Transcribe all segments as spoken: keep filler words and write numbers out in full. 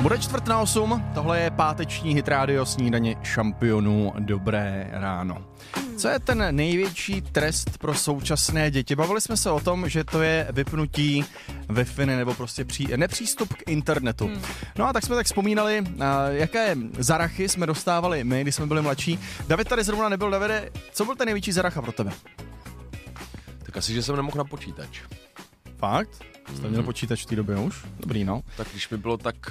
Bude čtvrt na osm, tohle je páteční Hit Radio Snídaně šampionů. Dobré ráno. Co je ten největší trest pro současné děti? Bavili jsme se o tom, že to je vypnutí Wi-Fi nebo prostě pří, nepřístup k internetu. Hmm. No a tak jsme tak vzpomínali, jaké zarachy jsme dostávali my, když jsme byli mladší. David tady zrovna nebyl. Davide, co byl ten největší zaracha pro tebe? Tak asi, že jsem nemohl na počítač. Fakt? Jste hmm. měl počítač v té době už? Dobrý, no. Tak když mi bylo tak...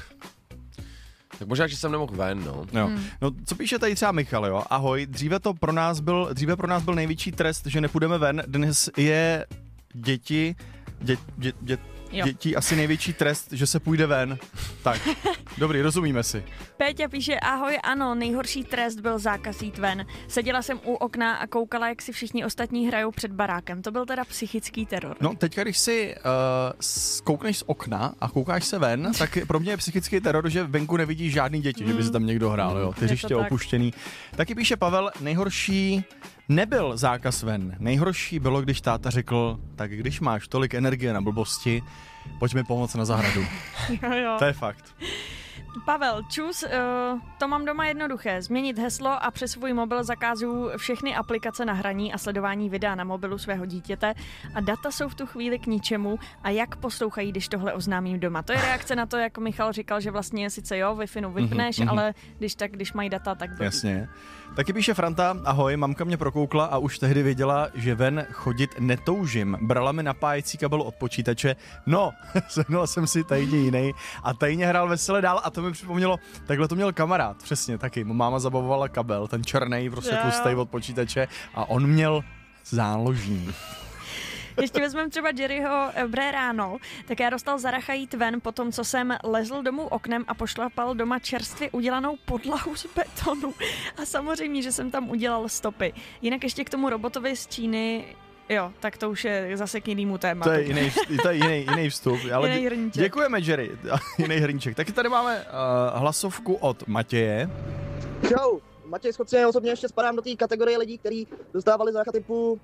Tak možná, že jsem nemohl ven, no. Jo. Hmm. No, co píše tady třeba Michal, jo? Ahoj, dříve to pro nás byl, dříve pro nás byl největší trest, že nepůjdeme ven, dnes je děti, dě, dě, dě, dětí asi největší trest, že se půjde ven. Tak, dobrý, rozumíme si. Péťa píše, ahoj, ano, nejhorší trest byl zákaz jít ven. Seděla jsem u okna a koukala, jak si všichni ostatní hrajou před barákem. To byl teda psychický teror. No, teďka, když si uh, koukneš z okna a koukáš se ven, tak pro mě je psychický teror, že venku nevidíš žádný děti, mm. že by se tam někdo hrál, jo. Ty hřiště opuštěný. Taky píše Pavel, nejhorší nebyl zákaz ven. Nejhorší bylo, když táta řekl, tak když máš tolik energie na blbosti, pojď mi pomoct na zahradu. jo, jo. To je fakt. Pavel, čus, uh, to mám doma jednoduché. Změnit heslo a přes svůj mobil zakázuju všechny aplikace na hraní a sledování videa na mobilu svého dítěte a data jsou v tu chvíli k ničemu a jak poslouchají, když tohle oznámím doma. To je reakce na to, jak Michal říkal, že vlastně sice jo, Wi-Fi vypneš, mm-hmm. ale když tak, když mají data, tak blbý. Jasně. Taky píše Franta, ahoj, mamka mě prokoukla a už tehdy věděla, že ven chodit netoužím. Brala mi napájecí kabel od počítače, no, sehnul jsem si tajně jiný a tajně hrál vesele dál a to mi připomnělo, takhle to měl kamarád, přesně taky. Máma zabavovala kabel, ten černej, prostě tlustej od počítače a on měl záložní. Ještě vezmeme třeba Jerryho Dobré ráno, tak já dostal zaracha jít ven po tom, co jsem lezl domů oknem a pošlapal doma čerstvě udělanou podlahu z betonu. A samozřejmě, že jsem tam udělal stopy. Jinak ještě k tomu robotovi z Číny, jo, tak to už je zase k jinému tématu. To je jiný, to je jiný, jiný vstup. Ale jiný hrníček. Děkujeme, Jerry. Jiný hrníček. Taky tady máme uh, hlasovku od Matěje. Čau, Matěj Schodce, já osobně ještě spadám do té kategorie lidí, kteří dostávali zaracha typu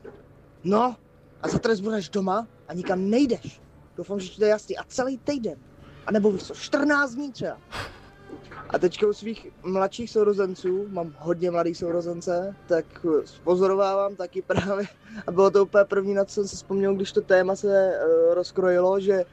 no, a za trest budeš doma a nikam nejdeš. Doufám, že ti to je jasný. A celý týden. A nebo víš co, čtrnáct dní třeba. A teďka u svých mladších sourozenců, mám hodně mladých sourozence, tak pozorovávám taky právě. A bylo to úplně první, na co jsem se vzpomněl, když to téma se uh, rozkrojilo, že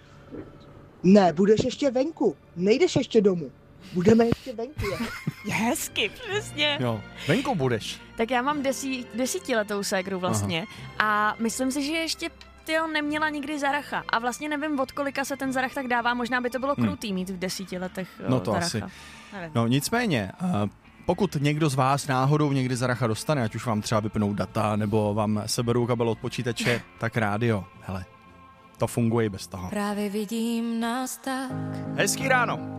ne, budeš ještě venku, nejdeš ještě domů. Budeme ještě venku. Je hezky, přesně. Jo, venku budeš. Tak já mám desí, desítiletou ségru vlastně. Aha. A myslím si, že ještě tyjo, neměla nikdy zaracha. A vlastně nevím, od kolika se ten zarach tak dává. Možná by to bylo krutý hmm. mít v desíti letech no to zaracha. Asi. No nicméně, pokud někdo z vás náhodou někdy zaracha dostane, ať už vám třeba vypnou data, nebo vám seberou kabel od počítače, tak rádio. Hele, to funguje i bez toho. Právě vidím nás tak. Hezký ráno.